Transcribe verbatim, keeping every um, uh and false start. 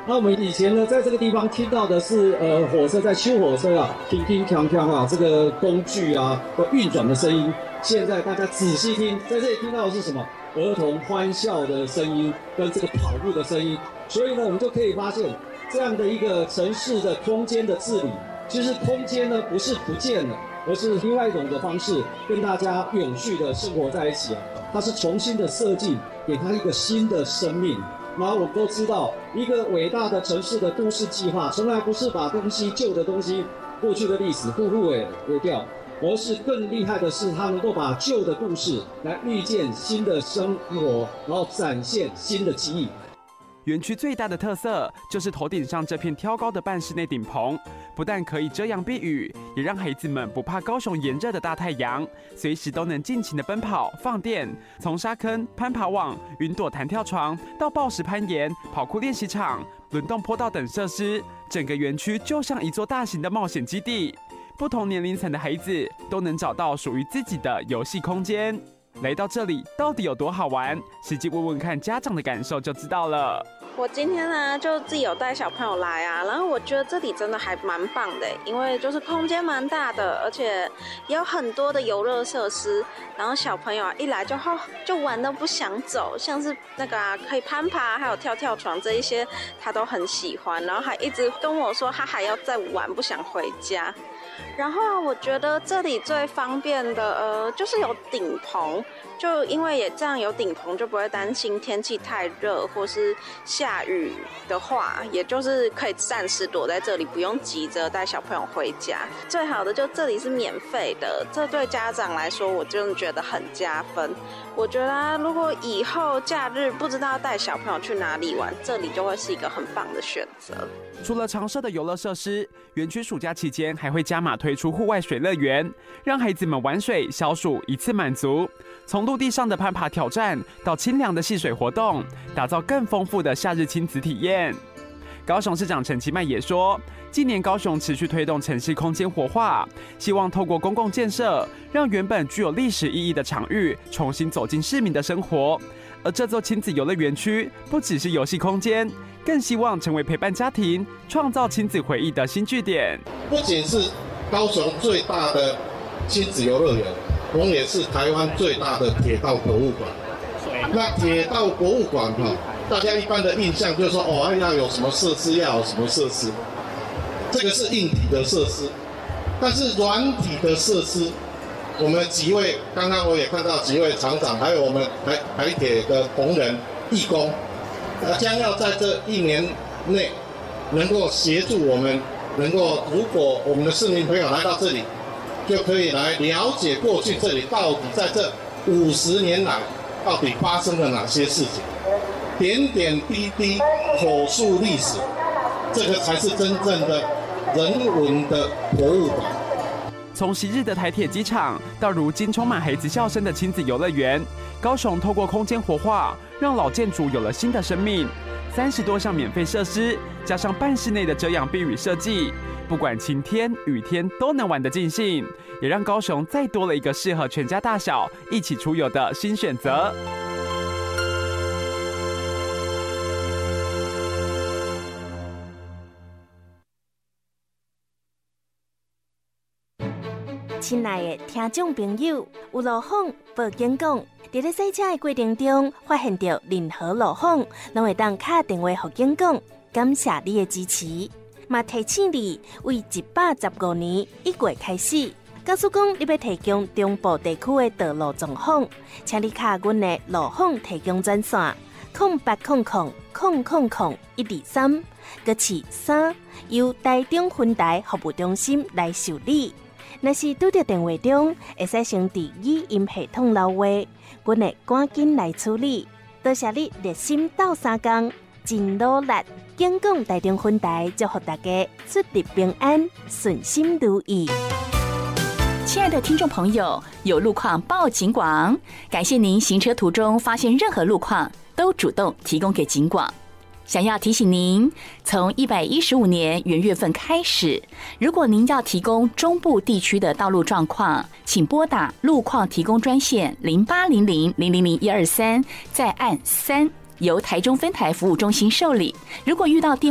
那我们以前呢，在这个地方听到的是呃火车在修火车啊，叮叮锵锵啊，这个工具啊的运转的声音。现在大家仔细听，在这里听到的是什么？儿童欢笑的声音跟这个跑步的声音。所以呢，我们就可以发现这样的一个城市的空间的治理，其实空间呢不是不见了，而是另外一种的方式跟大家永续的生活在一起啊。它是重新的设计，给它一个新的生命。然后我们都知道，一个伟大的城市的都市计划，从来不是把东西旧的东西、过去的历史呼呼尾丢掉，而是更厉害的是，它能够把旧的故事来预见新的生活，然后展现新的记忆。 园区最大的特色就是头顶上这片挑高的半室内顶棚，不但可以遮阳避雨，也让孩子们不怕高雄炎热的大太阳，随时都能尽情的奔跑放电。从沙坑、攀爬网、云朵弹跳床到抱石攀岩、跑酷练习场、轮动坡道等设施，整个园区就像一座大型的冒险基地。不同年龄层的孩子都能找到属于自己的游戏空间。来到这里到底有多好玩？实际问问看家长的感受就知道了。 我今天呢就自己有带小朋友来啊，然后我觉得这里真的还蛮棒的，因为就是空间蛮大的，而且也有很多的游乐设施，然后小朋友啊一来就哦就玩到不想走，像是那个啊可以攀爬，还有跳跳床这一些他都很喜欢，然后还一直跟我说他还要再玩，不想回家。然后我觉得这里最方便的呃就是有顶棚，就因为也这样有顶棚就不会担心天气太热或是下雨的话，也就是可以暂时躲在这里，不用急着带小朋友回家。最好的就这里是免费的，这对家长来说我真的觉得很加分。我觉得啊，如果以后假日不知道带小朋友去哪里玩，这里就会是一个很棒的选择。 除了常设的游乐设施，园区暑假期间还会加码推出户外水乐园，让孩子们玩水消暑一次满足。从陆地上的攀爬挑战到清凉的戏水活动，打造更丰富的夏日亲子体验。高雄市长陈其迈也说，近年高雄持续推动城市空间活化，希望透过公共建设，让原本具有历史意义的场域重新走进市民的生活。而这座亲子游乐园区不只是游戏空间，更希望成为陪伴家庭、创造亲子回忆的新据点。 不仅是高雄最大的亲子游乐园，我们也是台湾最大的铁道博物馆。那铁道博物馆哈，大家一般的印象就是说，哦，要有什么设施，要有什么设施。这个是硬体的设施，但是软体的设施，我们几位刚刚我也看到几位厂长，还有我们台台铁的同仁、义工，呃，将要在这一年内能够协助我们，能够如果我们的市民朋友来到这里，就可以来了解过去这里到底在这五十年来到底发生了哪些事情，点点滴滴口述历史，这个才是真正的人文的博物馆。 从昔日的台铁机场到如今充满孩子笑声的亲子游乐园，高雄透过空间活化，让老建筑有了新的生命。三十多项免费设施，加上半室内的遮阳避雨设计，不管晴天雨天都能玩得尽兴，也让高雄再多了一个适合全家大小一起出游的新选择。 亲爱的听众朋友，有路况报警讲，在咧赛车的过程中发现到任何路况，拢会当打电话给警讲。感谢你的支持，嘛提醒你，为一百十五年一月开始，假使讲你要提供中部地区的道路状况，请你卡阮的路况提供专线零八零零零零零一二三，搁是三由台中分台服务中心来受理。若是拄到电话中，会使先伫语音系统留话，阮会赶紧来处理。多谢你热心斗相共，真努力。警广台中分台祝福大家出入平安、顺心如意。 亲爱的听众朋友，有路况报警广，感谢您行车途中发现任何路况，都主动提供给警广。想要提醒您，从一百一十五年元月份开始，如果您要提供中部地区的道路状况，请拨打路况提供专线零八零零零零零一二三，再按三，由台中分台服务中心受理。如果遇到电